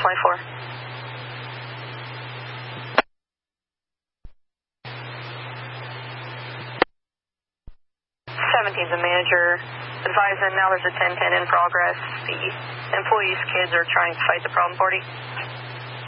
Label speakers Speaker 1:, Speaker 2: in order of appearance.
Speaker 1: 1024. 17's a manager. Advising now there's a 1010 in progress. The employee's kids are trying to fight the problem party.